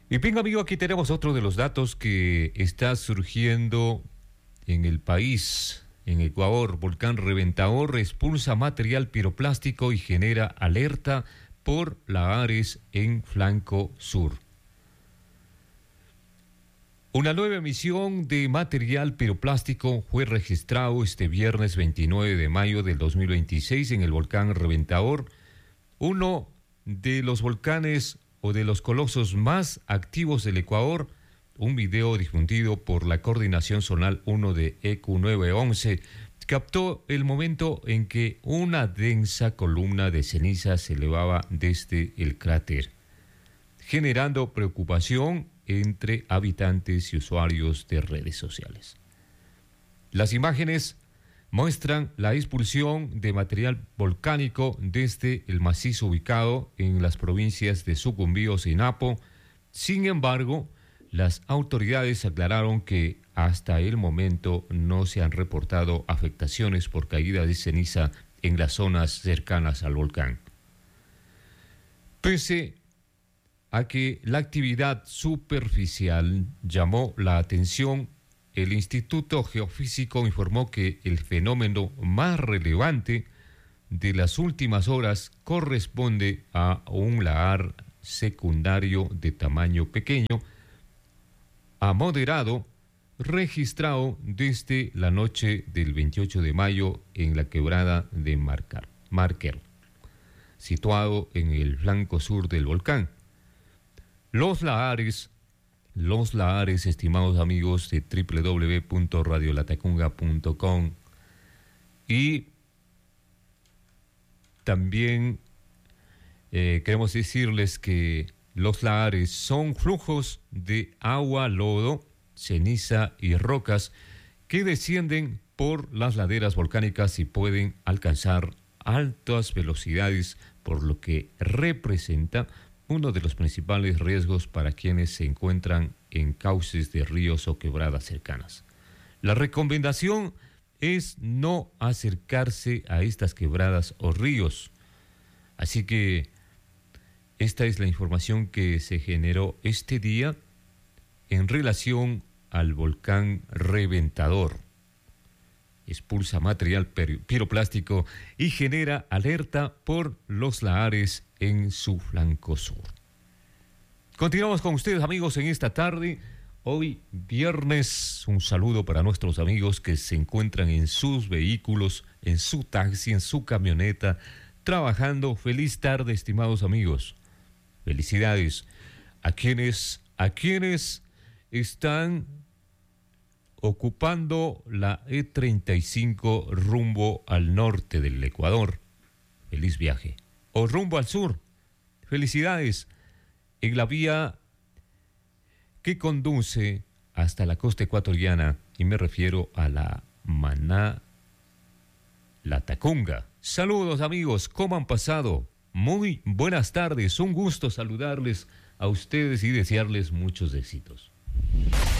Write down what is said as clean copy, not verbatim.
Y bien, amigo, aquí tenemos otro de los datos que está surgiendo en el país. En Ecuador, volcán Reventador expulsa material piroplástico y genera alerta por lahares en flanco sur. Una nueva emisión de material piroplástico fue registrado este viernes 29 de mayo del 2026 en el volcán Reventador, uno de los volcanes o de los colosos más activos del Ecuador. Un video difundido por la Coordinación Zonal 1 de EQ911 captó el momento en que una densa columna de ceniza se elevaba desde el cráter, generando preocupación entre habitantes y usuarios de redes sociales. Las imágenes muestran la expulsión de material volcánico desde el macizo ubicado en las provincias de Sucumbíos y Napo. Sin embargo, las autoridades aclararon que hasta el momento no se han reportado afectaciones por caída de ceniza en las zonas cercanas al volcán. Pese a que la actividad superficial llamó la atención, el Instituto Geofísico informó que el fenómeno más relevante de las últimas horas corresponde a un lahar secundario de tamaño pequeño a moderado, registrado desde la noche del 28 de mayo en la quebrada de Marker, situado en el flanco sur del volcán. Los lahares, estimados amigos de www.radiolatacunga.com, y también queremos decirles que los lahares son flujos de agua, lodo, ceniza y rocas que descienden por las laderas volcánicas y pueden alcanzar altas velocidades, por lo que representa uno de los principales riesgos para quienes se encuentran en cauces de ríos o quebradas cercanas. La recomendación es no acercarse a estas quebradas o ríos. Así que esta es la información que se generó este día en relación al volcán Reventador. Expulsa material piroplástico y genera alerta por los lahares en su flanco sur. Continuamos con ustedes, amigos, en esta tarde. Hoy viernes, un saludo para nuestros amigos que se encuentran en sus vehículos, en su taxi, en su camioneta, trabajando. Feliz tarde, estimados amigos. Felicidades a quienes están ocupando la E35 rumbo al norte del Ecuador. Feliz viaje. O rumbo al sur. Felicidades en la vía que conduce hasta la costa ecuatoriana, y me refiero a la Latacunga. Saludos, amigos, ¿cómo han pasado? Muy buenas tardes, un gusto saludarles a ustedes y desearles muchos éxitos.